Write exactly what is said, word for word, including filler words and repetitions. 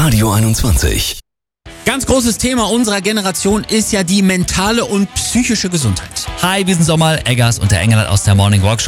Radio einundzwanzig. Ganz großes Thema unserer Generation ist ja die mentale und psychische Gesundheit. Hi, wir sind Sommer, Eggers und der Engelhardt aus der Morning Walk Show.